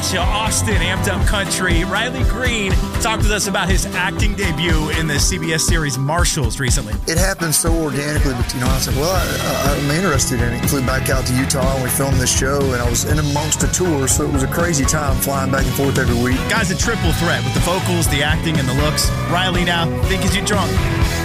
Appalachia, Austin, Amped Up Country. Riley Green talked with us about his acting debut in the CBS series Marshals recently. It happened so organically, but I said, well, I'm interested in it. Flew back out to Utah and we filmed this show, and I was in amongst the tour, so it was a crazy time flying back and forth every week. Guy's a triple threat with the vocals, the acting, and the looks. Riley now, Think Is You Drunk?